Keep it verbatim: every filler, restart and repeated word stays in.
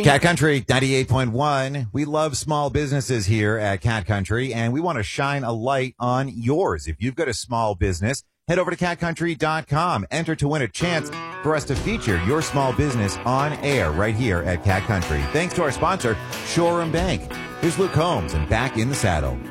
Cat Country ninety-eight point one. We love small businesses here at Cat Country, and we want to shine a light on yours. If you've got a small business, head over to cat country dot com. Enter to win a chance for us to feature your small business on air right here at Cat Country. Thanks to our sponsor, Shoreham Bank. Here's Luke Combs and Back in the Saddle.